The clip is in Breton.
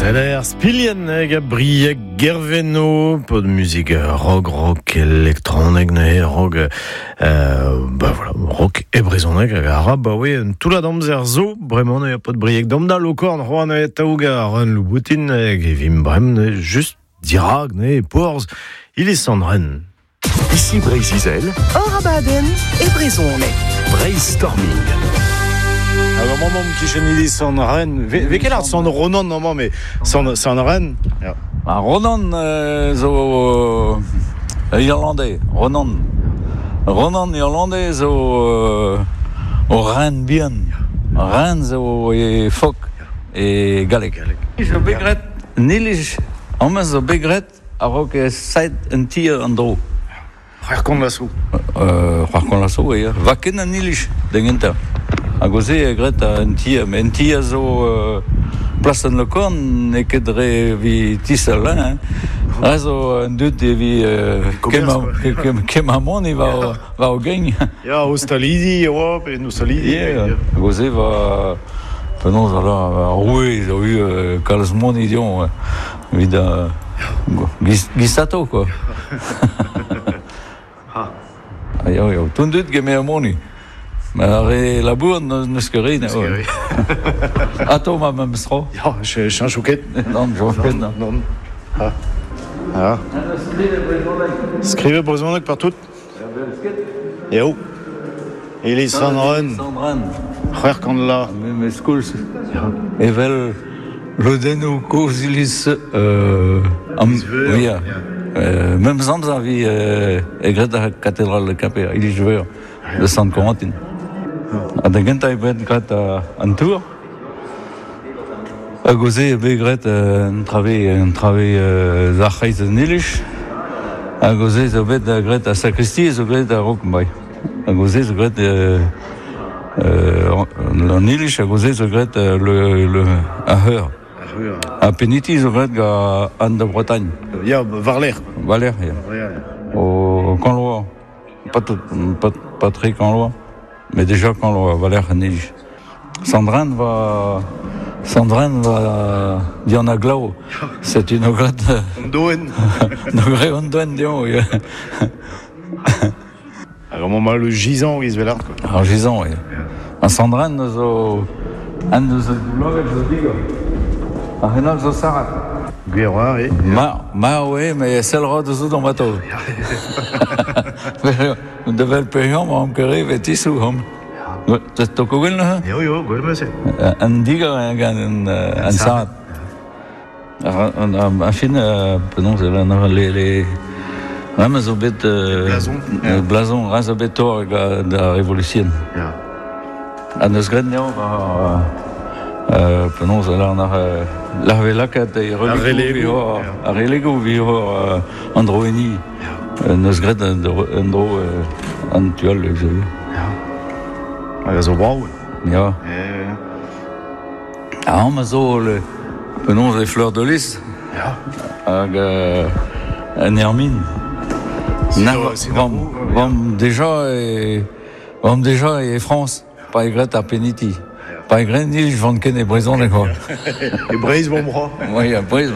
Seller spilieneg a brieg gerveno pod musique rock électronique ne rock voilà rock et brisonneg a bah oui tout la damzer zo vraiment ne pas de brieg damda lokorn roan et tauga ran louboutine et vim brem juste dirag ne porz il est sandren. Ici Brésil, Orabaden et Brisonneg. Brainstorming. Alors mon nom qui chenille son ren, quel art son Ronan non mais son ren. Ronan zo irlandais, Ronan irlandais zo o ren bien, ren zo e fok e galek. Je begret nilig, amma zo begret a rok e sait un tier an dro. Frère kon lasso. Ja. Va ken an nilig dengenter. A goze e gret un tier zo place an lokorn ne ket dre vi tisselin. Rezo un dut e vi kemamon e va o geng. Ja, Ostalidi, Europe et Nostalidi. A goze va penaos ala roue zo u kalzmon idion vid gistato quoi. Yo, tout dut geme amoni. Mais la bourre ne skeri ne. Ato ma même stro. Ja, je chouquet. Non, je refais non. Non. Ah. Skrive brisonneg partout. Yo. Il est sandren. Frère kon la. Mes schools. Evel Lodeno Kozilis oui. Même sans envie egret la cathédrale de Capet, il est joueur de Sainte-Corentine. A da genta e bet gret an tour. A goze e bet gret un trave zac'heiz an ilish. A goze zo bet gret a sacristie zo gret a Rokenbai. A goze zo gret an ilish, a goze zo gret a heur. A peniti zo gret ga an da Bretagne. Ja, Varler. Valer, ja. Au Canlois. Pas très Canlois, mais déjà Canlois, Valer Nige. Sandren va Diana Glau. C'est une grande. Doen. Une grande dion, oui. Alors, moment le gisant, il se velard, quoi. Alors, gisant, oui. En Sandren, zo. Un de ces blogs, zo digo. A Renal zo Sarat. Guerra, oui. Oui, mais c'est le roi de zo dans bateau. De vel perion, ma omkere, vetisou, hom. C'est au Kogel, là? Jo, goed, maar c'est. Un diga, un Sarat. En fin, non, c'est là, les. Même zo bet. Blason, razo betor de la Révolution. Ja. En dus gret neo va penaos ala la velakat e relego vi hor an droeni. Neus gret an dro an tual le zo. Ja, zo brau. Ja. Ah, ma zo penaos e fleurs de lys. Ja. Hag an hermine. Vam déjà e France. Pas egret a peniti. Pas egret ni, je vends ken e brezon, quoi. Et Braise, bon bras. Oui, après,